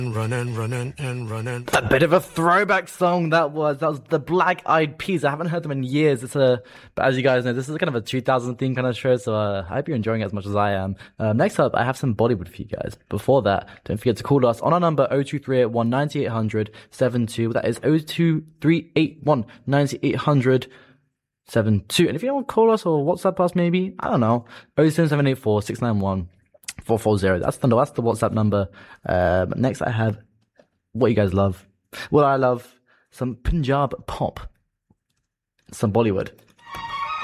running, running, and running. A bit of a throwback song that was the Black Eyed Peas. I haven't heard them in years. But as you guys know, this is kind of a 2000 theme kind of show, so I hope you're enjoying it as much as I am. Next up, I have some Bollywood for you guys. Before that, don't forget to call us on our number 0238 9800 72. That is 02381 9800 72. And if you want to call us or WhatsApp us, maybe, I don't know, 07784 691 440. That's the WhatsApp number. Next, I have what you guys love. Well, I love some Punjab pop, some Bollywood.